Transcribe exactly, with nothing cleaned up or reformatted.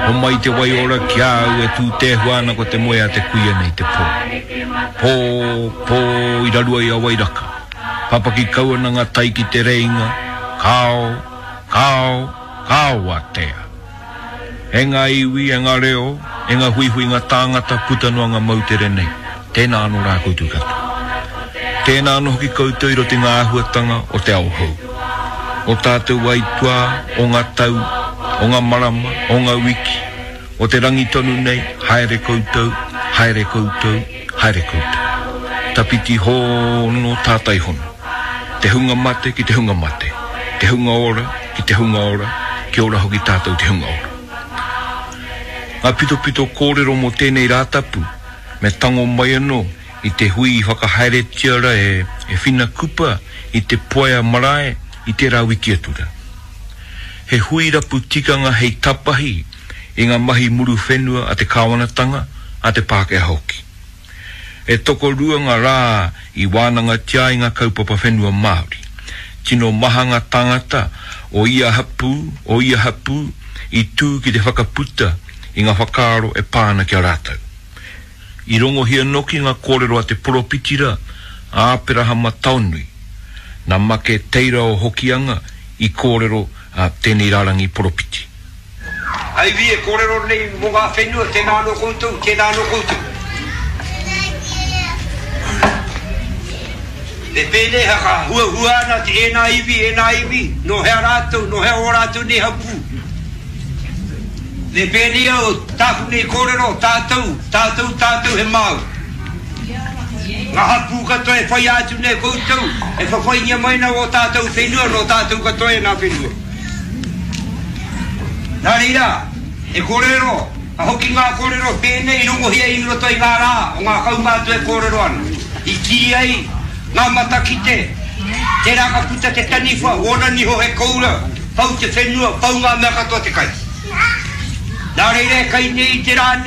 O mai te wai ora ki au e tū te huana ko te moe a te kuia nei te pō. Pō, pō, i rarua i a wairaka. Papa ki kaua nga tai ki te reinga. Kao, kao, kao a tea. E ngā iwi, e ngā reo, e ngā hui hui ngā tāngata putanua ngā mautere nei. Tēnā anō rā koutou katoa. Tēnā anō hoki koutou i roti ngā ahuatanga o te ao hou. O tātou waitua, o ngā tau, o ngā marama, o ngā wiki, o te rangi tonu nei, haere koutou, haere koutou, haere koutou. Tapiti hono tātai hono. Te hunga mate ki te hunga mate. Te hunga ora ki te hunga ora, ki ora hoki tātou te hunga ora. Ngā pito pito kōrero mo tēnei rātapu, me tango mai anō, i te hui i whakahaere tiara e, e whina kupa, i te poea marae, i te rā wiki atura. He hui rapu tikanga hei tapahi, i ngā mahi muru whenua a te kāwanatanga, a te Pākehā hoki. E toko rua ngā rā i wānanga tia i ngā kaupapa whenua Māori. Tino mahanga tangata o ia hapu, o ia hapu, i tū ki te whakaputa i ngā whakaaro e pāna ki a rātau. I rongo hia noki ngā kōrero a te poropitira, a Āperaha Taunui, nā make teira o hokianga i kōrero a tēnei rārangi poropiti. Ai vi e kōrero nei mo ngā whenua, tēnā no koutou, tēnā no koutou. E pēne haka hua huana te e nā iwi, e nā iwi, no hea rātou, no hea o rātou nei hapu. Le pēne au tāku nei kōrero, tātou, tātou, tātou he mau. Ngā hapu katoa e whai atu nei koutou, e whawhaingia maina o tātou whenua, no tātou katoa e nā whenua. Nā reira, e kōrero, a hoki ngā kōrero, pēne i rungo hia i roto i ngā rā, o ngā kaumātu e kōrero ana. I ki ai, ngā matakite, te raka puta te taniwha, ona niho he koura, pau te whenua, pau ngā mea katoa te kai. Nā reira, kai nei te rā